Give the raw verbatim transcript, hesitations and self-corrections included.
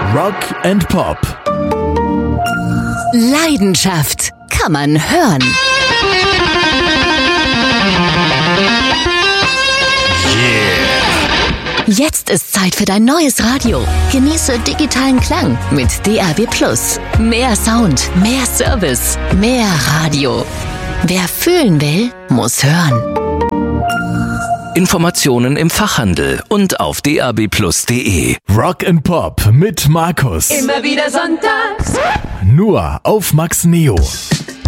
Rock and Pop. Leidenschaft kann man hören. Jetzt ist Zeit für dein neues Radio. Genieße digitalen Klang mit D A B Plus. Mehr Sound, mehr Service, mehr Radio. Wer fühlen will, muss hören. Informationen im Fachhandel und auf d a b plus punkt d e. Rock and Pop mit Markus. Immer wieder sonntags. Nur auf Max Neo.